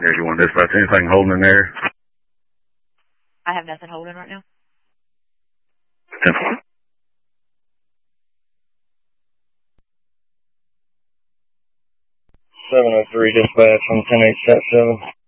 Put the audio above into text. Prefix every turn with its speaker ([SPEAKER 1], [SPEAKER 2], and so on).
[SPEAKER 1] Yeah, you want dispatch anything holding in there?
[SPEAKER 2] I have nothing holding right now.
[SPEAKER 1] 10-4.
[SPEAKER 3] 703 dispatch on 10-8 set 7.